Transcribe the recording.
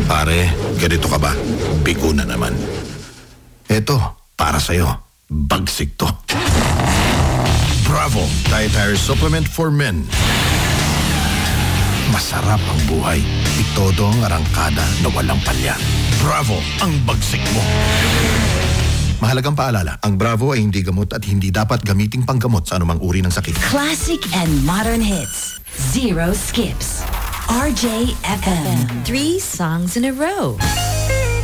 Pare, ganito ka ba? Bigo na naman. Eto, para sa'yo. Bagsik to. Bravo, Dietary Supplement for Men. Masarap ang buhay. Itodo ang arangkada na walang palya. Bravo, ang bagsik mo. Mahalagang paalala, ang Bravo ay hindi gamot at hindi dapat gamiting panggamot sa anumang uri ng sakit. Classic and modern hits. Zero skips. RJFM. 3 songs in a row.